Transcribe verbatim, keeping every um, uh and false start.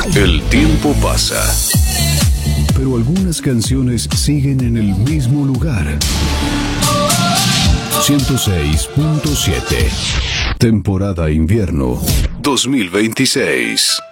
El tiempo pasa, pero algunas canciones siguen en el mismo lugar. ciento seis punto siete. Temporada invierno dos mil veintiséis.